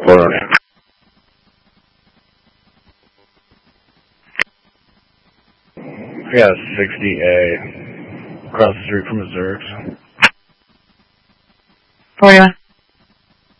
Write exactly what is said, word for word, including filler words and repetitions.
forward. Yeah, sixty A, across the street from Missouri. forty-one.